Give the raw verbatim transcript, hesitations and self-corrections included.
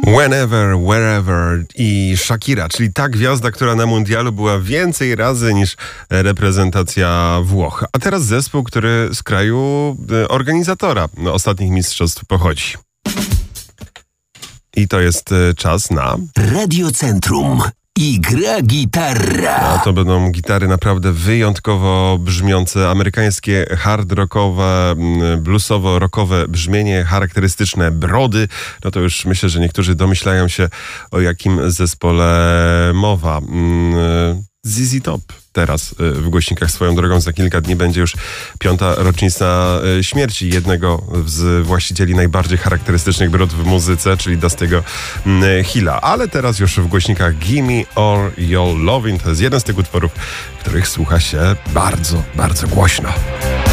Whenever, Wherever i Shakira, czyli ta gwiazda, która na mundialu była więcej razy niż reprezentacja Włoch. A teraz zespół, który z kraju organizatora ostatnich mistrzostw pochodzi. I to jest czas na... Radiocentrum. I gra gitara. A to będą gitary naprawdę wyjątkowo brzmiące, amerykańskie hard rockowe, bluesowo-rockowe brzmienie, charakterystyczne brody. No to już myślę, że niektórzy domyślają się, o jakim zespole mowa. Z Z Top teraz w głośnikach. Swoją drogą za kilka dni będzie już piąta rocznica śmierci jednego z właścicieli najbardziej charakterystycznych brod w muzyce, czyli Dusty'ego Hilla. Ale teraz już w głośnikach Gimme All Your Lovin'. To jest jeden z tych utworów, których słucha się bardzo, bardzo głośno.